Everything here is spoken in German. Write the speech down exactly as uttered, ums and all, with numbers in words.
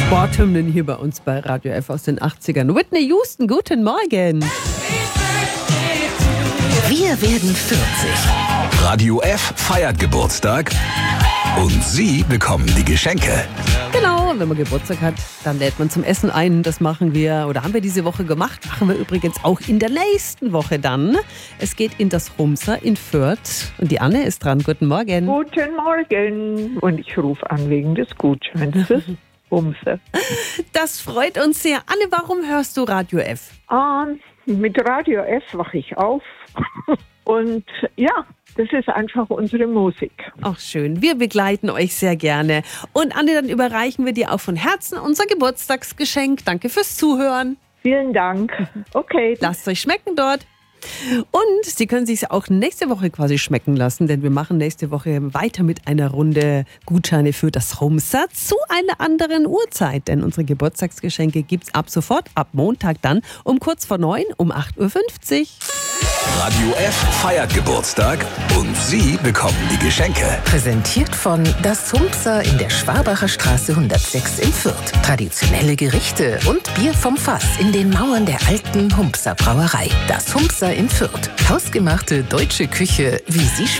Sporthymnen hier bei uns bei Radio F aus den achtzigern. Whitney Houston, guten Morgen. Wir werden vierzig. Radio F feiert Geburtstag und Sie bekommen die Geschenke. Genau, wenn man Geburtstag hat, dann lädt man zum Essen ein. Das machen wir, oder haben wir diese Woche gemacht, machen wir übrigens auch in der nächsten Woche dann. Es geht in das Humsa in Fürth und die Anne ist dran. Guten Morgen. Guten Morgen. Und ich rufe an wegen des Gutscheins fürs Humsa. Das freut uns sehr. Anne, warum hörst du Radio F? Ähm, mit Radio F wache ich auf. Und ja, das ist einfach unsere Musik. Ach schön, wir begleiten euch sehr gerne. Und Anne, dann überreichen wir dir auch von Herzen unser Geburtstagsgeschenk. Danke fürs Zuhören. Vielen Dank. Okay. Lasst es euch schmecken dort. Und Sie können sich auch nächste Woche quasi schmecken lassen, denn wir machen nächste Woche weiter mit einer Runde Gutscheine für das Humsa zu einer anderen Uhrzeit. Denn unsere Geburtstagsgeschenke gibt es ab sofort, ab Montag dann um kurz vor neun, um acht Uhr fünfzig. Radio F feiert Geburtstag und Sie bekommen die Geschenke. Präsentiert von Das Humsa in der Schwabacher Straße hundertsechs in Fürth. Traditionelle Gerichte und Bier vom Fass in den Mauern der alten Humsa Brauerei. Das Humsa in Fürth. Hausgemachte deutsche Küche, wie sie